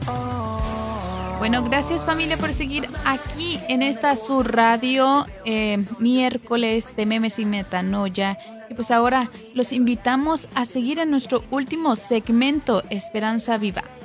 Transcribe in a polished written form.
Bueno, gracias familia por seguir aquí en esta su radio miércoles de Memes y Metanoia. Y pues ahora los invitamos a seguir en nuestro último segmento, Esperanza Viva.